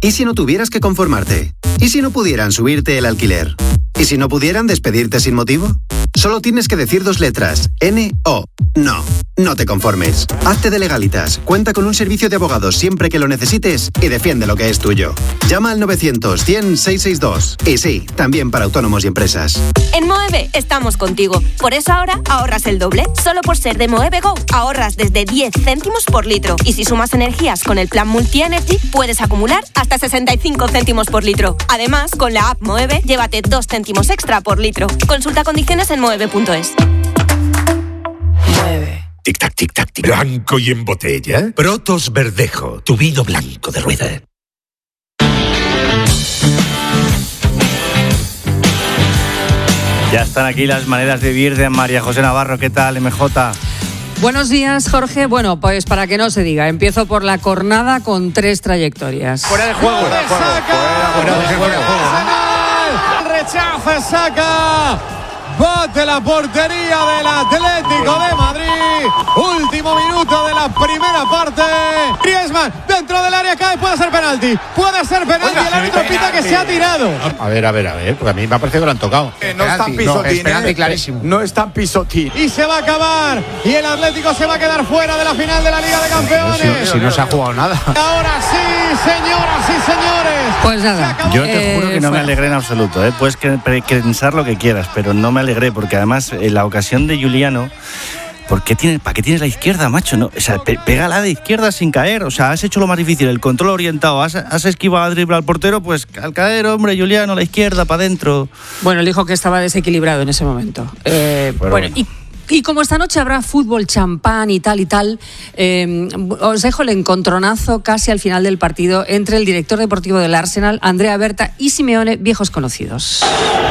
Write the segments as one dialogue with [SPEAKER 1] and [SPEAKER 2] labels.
[SPEAKER 1] ¿Y si no tuvieras que conformarte? ¿Y si no pudieran subirte el alquiler? ¿Y si no pudieran despedirte sin motivo? Solo tienes que decir 2 letras, N-O. No, no te conformes. Hazte de Legalitas, cuenta con un servicio de abogados siempre que lo necesites y defiende lo que es tuyo. Llama al 900-100-662. Y sí, también para autónomos y empresas.
[SPEAKER 2] En Moeve estamos contigo. Por eso ahora ahorras el doble. Solo por ser de Moeve Go, ahorras desde 10 céntimos por litro. Y si sumas energías con el plan Multi-Energy, puedes acumular hasta 65 céntimos por litro. Además, con la app Moeve, llévate 2 céntimos extra por litro. Consulta condiciones en moeve.es.
[SPEAKER 3] Tic-tac, tic-tac, tic. Blanco y en botella. Protos Verdejo, tu vino blanco de rueda.
[SPEAKER 4] Ya están aquí las maneras de vivir de María José Navarro. ¿Qué tal, MJ?
[SPEAKER 5] Buenos días, Jorge. Bueno, pues para que no se diga, empiezo por la cornada con 3 trayectorias.
[SPEAKER 6] Fuera de juego. Fuera de juego. Rechaza, saca. Bate la portería del Atlético de Madrid. Último minuto de la primera parte. Griezmann dentro del área cae. Puede ser penalti. Oiga, el árbitro pita que se ha tirado.
[SPEAKER 7] A ver, porque a mí me ha parecido que lo han tocado.
[SPEAKER 6] No es tan pisotín.
[SPEAKER 7] Es penalti clarísimo.
[SPEAKER 6] No es tan pisotín. Y se va a acabar. Y el Atlético se va a quedar fuera de la final de la Liga de Campeones.
[SPEAKER 7] Si no se ha jugado nada.
[SPEAKER 6] Ahora sí, señoras y señores.
[SPEAKER 5] Pues nada.
[SPEAKER 4] Yo te juro que no me alegré en absoluto. Puedes pensar lo que quieras, pero no me alegré porque además en la ocasión de Giuliano, ¿para qué tienes la izquierda, macho? No, o sea, pégala de izquierda sin caer. O sea, has hecho lo más difícil, el control orientado. Has esquivado a driblar al portero, pues al caer, hombre, Giuliano, la izquierda, para adentro.
[SPEAKER 5] Bueno, él dijo que estaba desequilibrado en ese momento. Bueno. Y como esta noche habrá fútbol, champán y tal, os dejo el encontronazo casi al final del partido entre el director deportivo del Arsenal, Andrea Berta, y Simeone, viejos conocidos.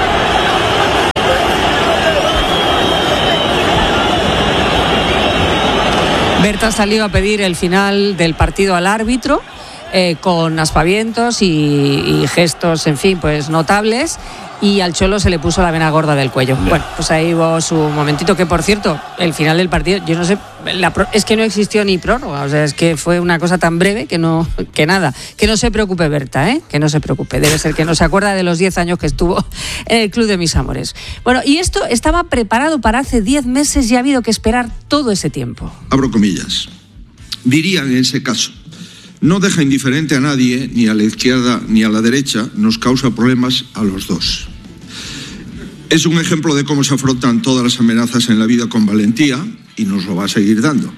[SPEAKER 5] Berta salió a pedir el final del partido al árbitro con aspavientos y gestos, en fin, pues notables. Y al Cholo se le puso la vena gorda del cuello. Bueno, pues ahí hubo su momentito, que por cierto, el final del partido, yo no sé, es que no existió ni prórroga, o sea, es que fue una cosa tan breve que nada. Que no se preocupe Berta, que no se preocupe, debe ser que no se acuerda de los 10 años que estuvo en el club de mis amores. Bueno, y esto estaba preparado para hace 10 meses y ha habido que esperar todo ese tiempo.
[SPEAKER 8] Abro comillas. Diría en ese caso: no deja indiferente a nadie, ni a la izquierda ni a la derecha, nos causa problemas a los dos. Es un ejemplo de cómo se afrontan todas las amenazas en la vida con valentía y nos lo va a seguir dando.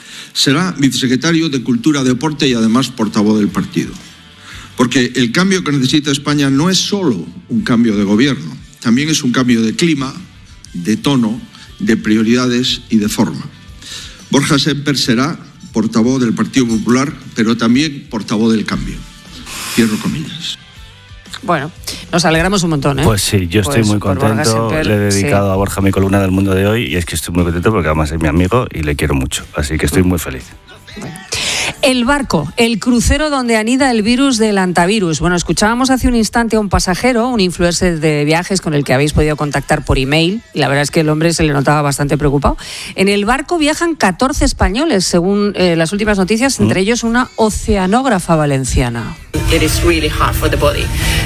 [SPEAKER 8] Será vicesecretario de Cultura, Deporte y además portavoz del partido. Porque el cambio que necesita España no es solo un cambio de gobierno, también es un cambio de clima, de tono, de prioridades y de forma. Borja Semper será portavoz del Partido Popular, pero también portavoz del cambio. Cierro comillas.
[SPEAKER 5] Bueno, nos alegramos un montón, ¿eh?
[SPEAKER 4] Pues sí, yo estoy muy contento. Le he dedicado a Borja mi columna del Mundo de Hoy y es que estoy muy contento porque además es mi amigo y le quiero mucho. Así que estoy muy feliz.
[SPEAKER 5] Bueno. El barco, el crucero donde anida el virus del antivirus. Bueno, escuchábamos hace un instante a un pasajero, un influencer de viajes con el que habéis podido contactar por email, y la verdad es que el hombre se le notaba bastante preocupado. En el barco viajan 14 españoles, según las últimas noticias, entre ellos una oceanógrafa valenciana.
[SPEAKER 9] It is really hard for the body.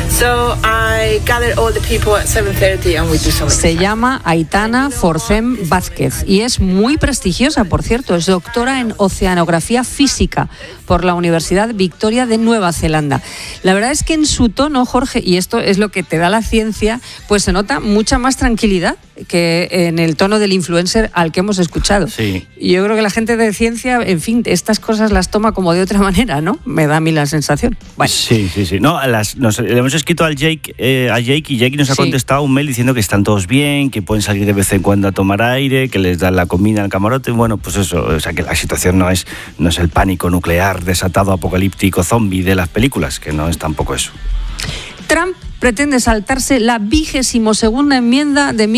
[SPEAKER 9] So I gathered all the people at 7:30 and we do something.
[SPEAKER 5] Se llama Aitana Forcem Vázquez y es muy prestigiosa, por cierto. Es doctora en oceanografía física por la Universidad Victoria de Nueva Zelanda. La verdad es que en su tono, Jorge, y esto es lo que te da la ciencia, pues se nota mucha más tranquilidad que en el tono del influencer al que hemos escuchado.
[SPEAKER 4] Sí.
[SPEAKER 5] Y yo creo que la gente de ciencia, en fin, estas cosas las toma como de otra manera, ¿no? Me da a mí la sensación. Bueno.
[SPEAKER 4] Sí. No, le hemos escrito a Jake y Jake nos ha contestado un mail diciendo que están todos bien, que pueden salir de vez en cuando a tomar aire, que les dan la comida al camarote. Bueno, pues eso, o sea, que la situación no es el pánico nuclear desatado apocalíptico zombie de las películas, que no es tampoco eso.
[SPEAKER 5] Trump pretende saltarse la 22ª enmienda de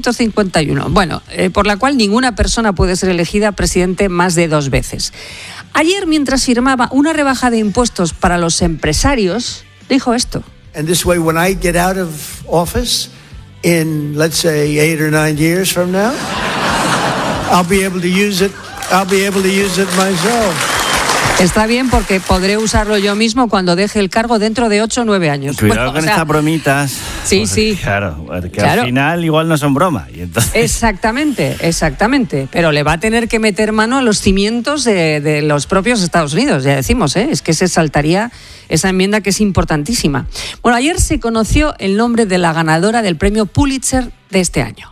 [SPEAKER 5] 1951, por la cual ninguna persona puede ser elegida presidente más de 2 veces. Ayer, mientras firmaba una rebaja de impuestos para los empresarios, dijo esto.
[SPEAKER 10] And this way, when I get out of office in, let's say, 8 or 9 years from now, I'll be able to use it myself.
[SPEAKER 5] Está bien porque podré usarlo yo mismo cuando deje el cargo dentro de 8 o 9 años.
[SPEAKER 4] Cuidado con estas bromitas.
[SPEAKER 5] Sí, sí.
[SPEAKER 4] Claro, que al final igual no son broma. Y entonces... Exactamente. Pero le va a tener que meter mano a los cimientos de los propios Estados Unidos, ya decimos, ¿eh? Es que se saltaría esa enmienda que es importantísima. Bueno, ayer se conoció el nombre de la ganadora del premio Pulitzer de este año.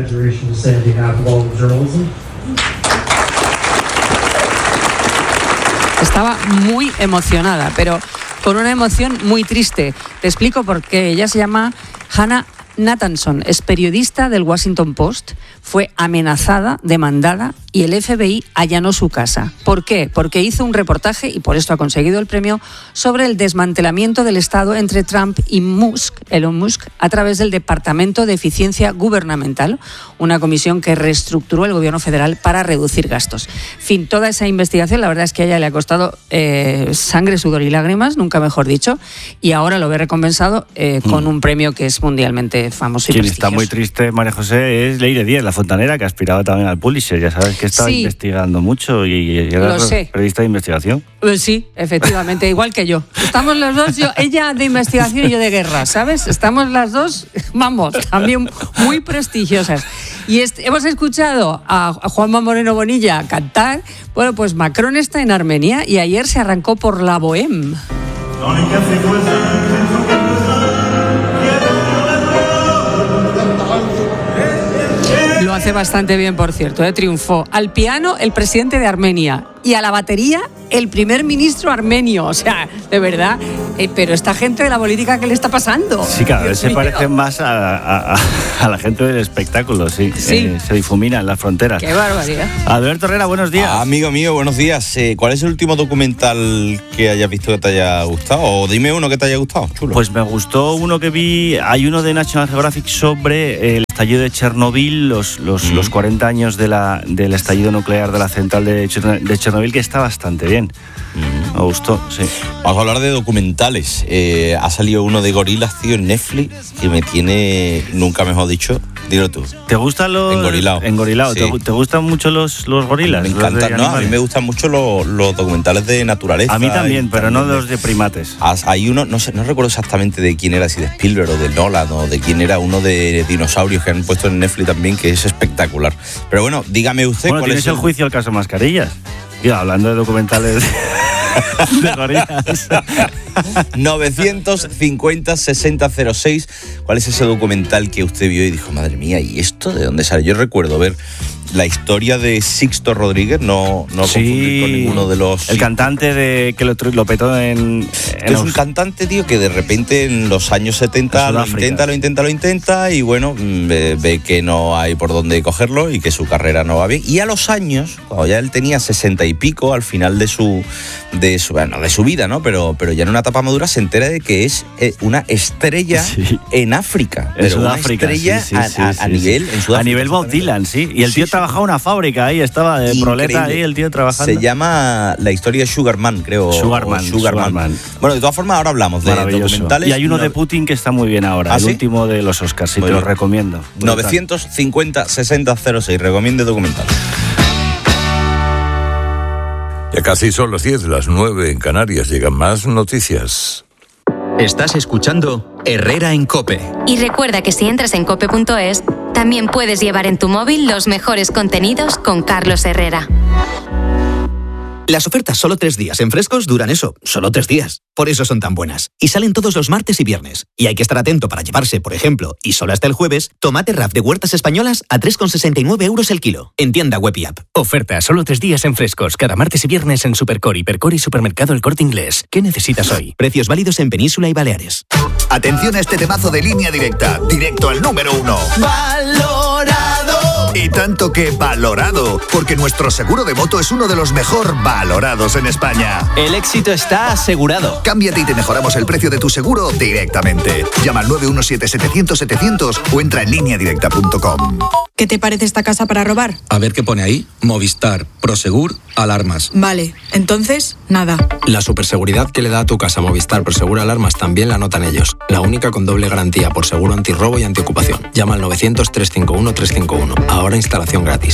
[SPEAKER 4] Estaba muy emocionada, pero con una emoción muy triste. Te explico por qué. Ella se llama Hannah Nathanson, es periodista del Washington Post, fue amenazada, demandada y el FBI allanó su casa. ¿Por qué? Porque hizo un reportaje, y por esto ha conseguido el premio, sobre el desmantelamiento del Estado entre Trump y Elon Musk, a través del Departamento de Eficiencia Gubernamental, una comisión que reestructuró el gobierno federal para reducir gastos. En fin, toda esa investigación, la verdad es que a ella le ha costado sangre, sudor y lágrimas, nunca mejor dicho, y ahora lo ve recompensado con un premio que es mundialmente famoso y
[SPEAKER 11] quien
[SPEAKER 4] prestigioso.
[SPEAKER 11] Está muy triste, María José, es Leire Díez, la fontanera, que aspiraba también al Pulitzer. Ya sabes que estaba investigando mucho y era periodista de investigación.
[SPEAKER 5] Sí, efectivamente, igual que yo. Estamos los dos, ella de investigación y yo de guerra, ¿sabes? Estamos las dos, vamos, también muy prestigiosas. Y hemos escuchado a Juanma Moreno Bonilla cantar. Bueno, pues Macron está en Armenia y ayer se arrancó por la Bohème. Lo hace bastante bien, por cierto, triunfó. Al piano, el presidente de Armenia, y a la batería, el primer ministro armenio. O sea, de verdad, pero esta gente de la política, ¿qué le está pasando?
[SPEAKER 11] Sí, cada vez se parecen más a la gente del espectáculo, sí. Se difuminan las fronteras.
[SPEAKER 5] ¡Qué barbaridad!
[SPEAKER 11] Alberto Herrera, buenos días.
[SPEAKER 12] Amigo mío, buenos días. ¿Cuál es el último documental que hayas visto que te haya gustado? O dime uno que te haya gustado, chulo.
[SPEAKER 11] Pues me gustó uno que vi, hay uno de National Geographic sobre el estallido de Chernobyl, los 40 años del estallido nuclear de la central de Chernobyl, que está bastante bien. Me gustó, sí.
[SPEAKER 12] Vamos a hablar de documentales. Ha salido uno de gorilas, tío, en Netflix, que me tiene, nunca mejor dicho, dilo tú.
[SPEAKER 11] ¿Te gustan los...? Engorilado. Sí. ¿Te gustan mucho los gorilas?
[SPEAKER 12] Me encantan, a mí me gustan mucho los documentales de naturaleza.
[SPEAKER 11] A mí también, pero no los de primates.
[SPEAKER 12] Hay uno, no recuerdo exactamente de quién era, si de Spielberg o de Nolan, o de quién era, uno de dinosaurios que han puesto en Netflix también, que es espectacular. Pero bueno, dígame usted cuál
[SPEAKER 11] ¿tienes
[SPEAKER 12] es
[SPEAKER 11] el juicio al caso Mascarillas? Hablando de documentales de gorilas.
[SPEAKER 12] 950-6006. ¿Cuál es ese documental que usted vio y dijo, madre mía, ¿y esto de dónde sale? Yo recuerdo ver la historia de Sixto Rodríguez, no confundir con ninguno de los...
[SPEAKER 11] El cantante que lo petó en
[SPEAKER 12] es un cantante, tío, que de repente en los años 70 lo intenta y bueno, ve que no hay por dónde cogerlo y que su carrera no va bien. Y a los años, cuando ya él tenía 60 y pico, al final de su vida, ¿no? Pero ya en una etapa madura se entera de que es una estrella en África.
[SPEAKER 11] En Sudáfrica,
[SPEAKER 12] una estrella a nivel en Sudáfrica.
[SPEAKER 11] A nivel Bob Dylan, sí. Y el tío trabajaba en una fábrica, ahí estaba de proleta, ahí el tío trabajando.
[SPEAKER 12] Se llama la historia de Sugarman, creo.
[SPEAKER 11] Sugarman.
[SPEAKER 12] Bueno, de todas formas, ahora hablamos de documentales.
[SPEAKER 11] Y hay uno de Putin que está muy bien ahora, el último de los Oscars, sí, te lo recomiendo.
[SPEAKER 12] 950-6006, recomiende documental.
[SPEAKER 3] Ya casi son las 10, las 9 en Canarias. Llegan más noticias.
[SPEAKER 13] Estás escuchando Herrera en COPE.
[SPEAKER 14] Y recuerda que si entras en cope.es, también puedes llevar en tu móvil los mejores contenidos con Carlos Herrera.
[SPEAKER 13] Las ofertas solo 3 días en Frescos duran eso, solo 3 días. Por eso son tan buenas. Y salen todos los martes y viernes. Y hay que estar atento para llevarse, por ejemplo, y solo hasta el jueves, tomate RAF de Huertas Españolas a 3,69 euros el kilo. En tienda web y app.
[SPEAKER 15] Oferta solo 3 días en Frescos, cada martes y viernes en Supercore, Hipercore y Supermercado El Corte Inglés. ¿Qué necesitas hoy?
[SPEAKER 13] Precios válidos en Península y Baleares.
[SPEAKER 16] Atención a este temazo de Línea Directa, directo al número 1. ¡Valorado! Y tanto que valorado, porque nuestro seguro de moto es uno de los mejor valorados en España.
[SPEAKER 15] El éxito está asegurado.
[SPEAKER 16] Cámbiate y te mejoramos el precio de tu seguro directamente. Llama al 917-700-700 o entra en lineadirecta.com.
[SPEAKER 17] ¿Qué te parece esta casa para robar?
[SPEAKER 18] A ver qué pone ahí. Movistar, Prosegur, alarmas.
[SPEAKER 17] Vale, entonces, nada.
[SPEAKER 18] La superseguridad que le da a tu casa Movistar Prosegur Alarmas también la notan ellos. La única con doble garantía por seguro antirrobo y antiocupación. Llama al 900-351-351. Ahora instalación gratis.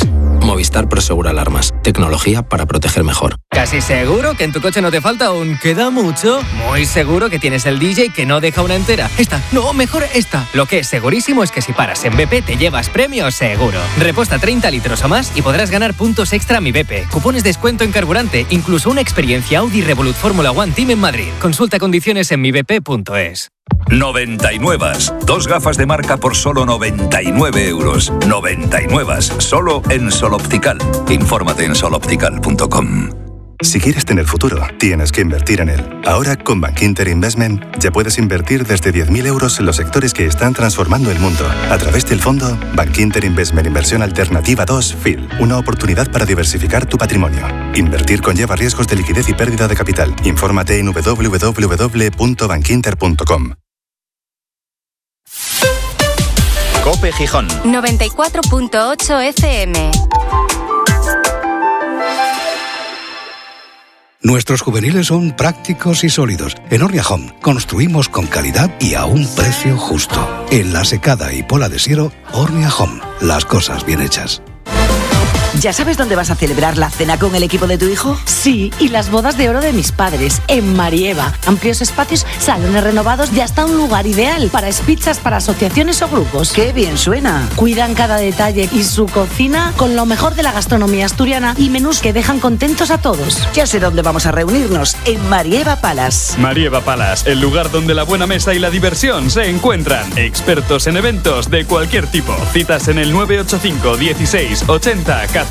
[SPEAKER 18] Movistar Prosegur Alarmas. Tecnología para proteger mejor.
[SPEAKER 19] Casi seguro que en tu coche no te falta un queda mucho. Muy seguro que tienes el DJ que no deja una entera. Esta, no, mejor esta. Lo que es segurísimo es que si paras en BP te llevas premio seguro. Reposta 30 litros o más y podrás ganar puntos extra Mi BP, cupones de descuento en carburante, incluso una experiencia Audi Revolut Fórmula One Team en Madrid. Consulta condiciones en mibp.es.
[SPEAKER 20] 99. 2 gafas de marca por solo 99 euros. 99. Solo en Sol Optical. Infórmate en soloptical.com.
[SPEAKER 21] Si quieres tener futuro, tienes que invertir en él. Ahora, con Bankinter Investment, ya puedes invertir desde 10.000 euros en los sectores que están transformando el mundo. A través del fondo Bankinter Investment Inversión Alternativa 2 FIL. Una oportunidad para diversificar tu patrimonio. Invertir conlleva riesgos de liquidez y pérdida de capital. Infórmate en www.bankinter.com.
[SPEAKER 22] COPE Gijón
[SPEAKER 14] 94.8 FM.
[SPEAKER 23] Nuestros juveniles son prácticos y sólidos. En Ornia Home construimos con calidad y a un precio justo. En La Secada y Pola de Siero, Ornia Home. Las cosas bien hechas.
[SPEAKER 24] ¿Ya sabes dónde vas a celebrar la cena con el equipo de tu hijo?
[SPEAKER 25] Sí, y las bodas de oro de mis padres, en Marieva. Amplios espacios, salones renovados y hasta un lugar ideal para pizzas para asociaciones o grupos.
[SPEAKER 24] ¡Qué bien suena!
[SPEAKER 25] Cuidan cada detalle y su cocina con lo mejor de la gastronomía asturiana y menús que dejan contentos a todos.
[SPEAKER 24] Ya sé dónde vamos a reunirnos, en Marieva Palace.
[SPEAKER 26] Marieva Palace, el lugar donde la buena mesa y la diversión se encuentran. Expertos en eventos de cualquier tipo. Citas en el 985 16 80 14.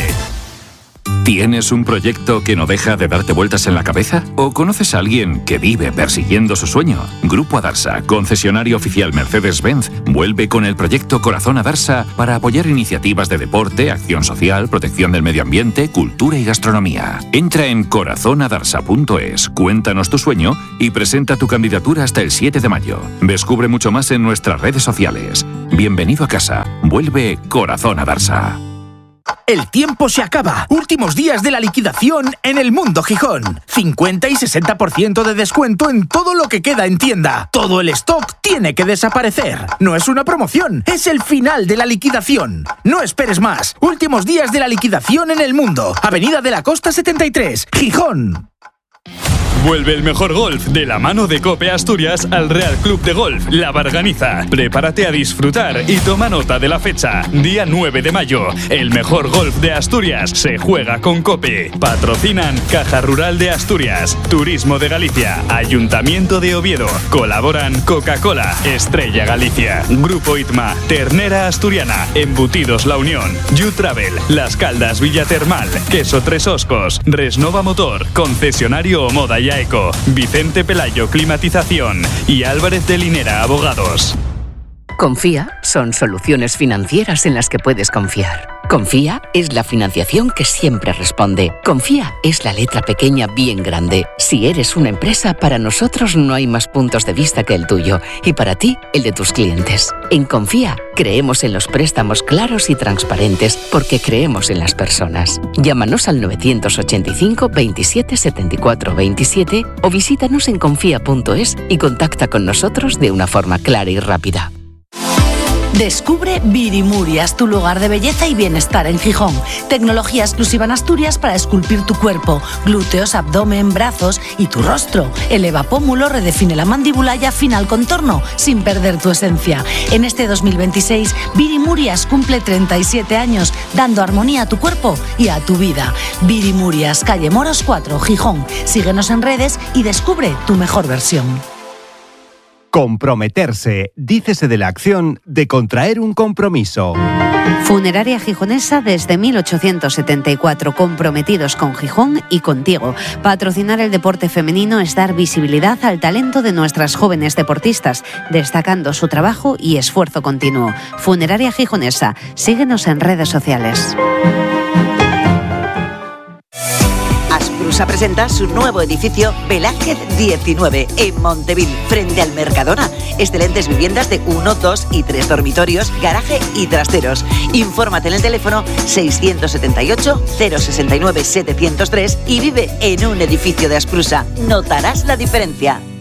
[SPEAKER 27] ¿Tienes un proyecto que no deja de darte vueltas en la cabeza? ¿O conoces a alguien que vive persiguiendo su sueño? Grupo Adarsa, concesionario oficial Mercedes-Benz, vuelve con el proyecto Corazón Adarsa para apoyar iniciativas de deporte, acción social, protección del medio ambiente, cultura y gastronomía. Entra en corazonadarsa.es, cuéntanos tu sueño y presenta tu candidatura hasta el 7 de mayo. Descubre mucho más en nuestras redes sociales. Bienvenido a casa. Vuelve Corazón Adarsa.
[SPEAKER 28] El tiempo se acaba. Últimos días de la liquidación en El Mundo Gijón. 50 y 60% de descuento en todo lo que queda en tienda. Todo el stock tiene que desaparecer. No es una promoción, es el final de la liquidación. No esperes más. Últimos días de la liquidación en El Mundo. Avenida de la Costa 73, Gijón.
[SPEAKER 26] Vuelve el mejor golf de la mano de COPE Asturias al Real Club de Golf La Barganiza. Prepárate a disfrutar y toma nota de la fecha. Día 9 de mayo. El mejor golf de Asturias se juega con COPE. Patrocinan Caja Rural de Asturias, Turismo de Galicia, Ayuntamiento de Oviedo. Colaboran Coca-Cola, Estrella Galicia, Grupo Itma, Ternera Asturiana, Embutidos La Unión, You Travel, Las Caldas Villa Termal, Queso Tres Oscos, Resnova Motor, Concesionario Moda y Eco, Vicente Pelayo Climatización y Álvarez de Linera Abogados.
[SPEAKER 29] Confía son soluciones financieras en las que puedes confiar. Confía es la financiación que siempre responde. Confía es la letra pequeña bien grande. Si eres una empresa, para nosotros no hay más puntos de vista que el tuyo y para ti, el de tus clientes. En Confía creemos en los préstamos claros y transparentes porque creemos en las personas. Llámanos al 985 27 74 27 o visítanos en confía.es y contacta con nosotros de una forma clara y rápida.
[SPEAKER 25] Descubre Virimurias, tu lugar de belleza y bienestar en Gijón. Tecnología exclusiva en Asturias para esculpir tu cuerpo, glúteos, abdomen, brazos y tu rostro. Eleva pómulo, redefine la mandíbula y afina el contorno sin perder tu esencia. En este 2026, Virimurias cumple 37 años, dando armonía a tu cuerpo y a tu vida. Virimurias, calle Moros 4, Gijón. Síguenos en redes y descubre tu mejor versión.
[SPEAKER 30] Comprometerse, dícese de la acción de contraer un compromiso.
[SPEAKER 31] Funeraria Gijonesa desde 1874, comprometidos con Gijón y contigo. Patrocinar el deporte femenino es dar visibilidad al talento de nuestras jóvenes deportistas, destacando su trabajo y esfuerzo continuo. Funeraria Gijonesa, síguenos en redes sociales.
[SPEAKER 24] Asprusa presenta su nuevo edificio Velázquez 19 en Montevil, frente al Mercadona. Excelentes viviendas de 1, 2 y 3 dormitorios, garaje y trasteros. Infórmate en el teléfono 678 069 703 y vive en un edificio de Asprusa. Notarás la diferencia.